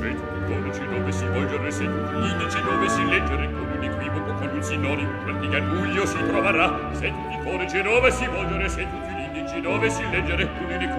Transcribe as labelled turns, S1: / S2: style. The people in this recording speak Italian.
S1: Se tutti i codici dove si volgere, se tutti gli indici dove si leggere, con un equivoco, con un sinonimo, quel che garbuglio si troverà. Se tutti i codici dove si volgere, se tutti gli indici dove si leggere, con un equivoco,